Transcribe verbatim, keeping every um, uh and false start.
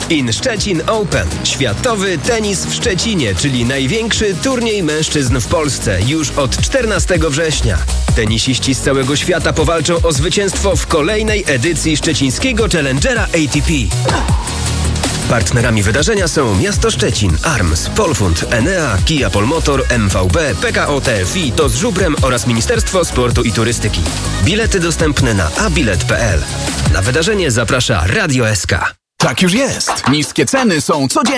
In Szczecin Open. Światowy tenis w Szczecinie, czyli największy turniej mężczyzn w Polsce już od czternastego września. Tenisiści z całego świata powalczą o zwycięstwo w kolejnej edycji szczecińskiego Challengera A T P. Partnerami wydarzenia są Miasto Szczecin, Arms, Polfund, Enea, Kia Polmotor, M V B, P K O T F I, to z Żubrem oraz Ministerstwo Sportu i Turystyki. Bilety dostępne na abilet kropka p l. Na wydarzenie zaprasza Radio S K. Tak już jest. Niskie ceny są codziennie.